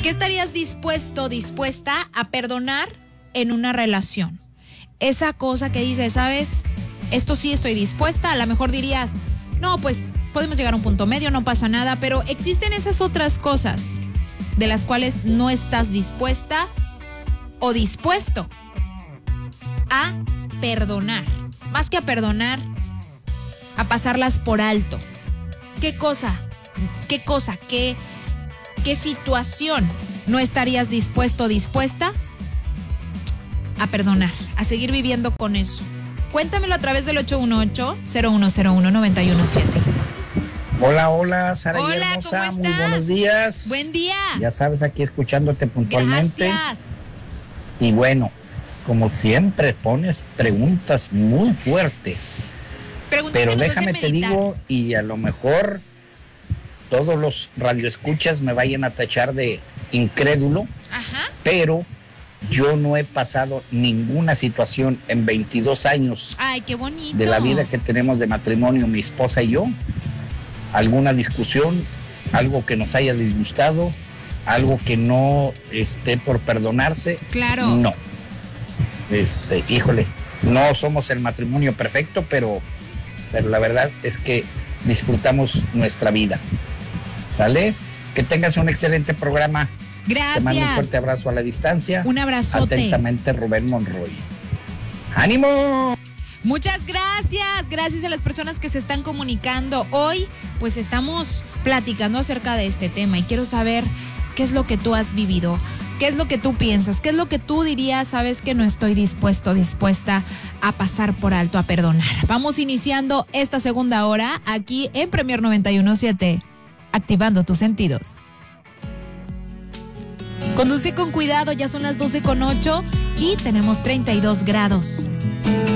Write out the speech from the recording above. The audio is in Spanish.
¿Qué estarías dispuesto, dispuesta a perdonar en una relación? Esa cosa que dices, ¿sabes? Esto sí estoy dispuesta. A lo mejor dirías, no, pues podemos llegar a un punto medio, no pasa nada, pero existen esas otras cosas de las cuales no estás dispuesta o dispuesto a perdonar. Más que a perdonar, a pasarlas por alto. ¿Qué cosa? ¿Qué situación no estarías dispuesto o dispuesta a perdonar, a seguir viviendo con eso? Cuéntamelo a través del 818-0101-917. Hola, Sara. Hola, hermosa, ¿cómo estás? Muy buenos días. Buen día. Ya sabes, aquí escuchándote puntualmente. Gracias. Y bueno, como siempre pones preguntas muy fuertes. Preguntas Pero que nos déjame hacen te meditar. digo, y a lo mejor todos los radioescuchas me vayan a tachar de incrédulo, Ajá. pero yo no he pasado ninguna situación en 22 años Ay, qué bonito. de la vida que tenemos de matrimonio, mi esposa y yo, alguna discusión, algo que nos haya disgustado, algo que no esté por perdonarse. Claro. No. Híjole, no somos el matrimonio perfecto, pero la verdad es que disfrutamos nuestra vida. ¿Sale? Que tengas un excelente programa. Gracias. Te mando un fuerte abrazo a la distancia. Un abrazote. Atentamente, Rubén Monroy. ¡Ánimo! Muchas gracias. Gracias a las personas que se están comunicando. Hoy, pues estamos platicando acerca de este tema y quiero saber qué es lo que tú has vivido, qué es lo que tú piensas, qué es lo que tú dirías, sabes que no estoy dispuesta a pasar por alto, a perdonar. Vamos iniciando esta segunda hora aquí en Premier 91.7, activando tus sentidos. Conduce con cuidado, ya son las 12:08 y tenemos 32 grados.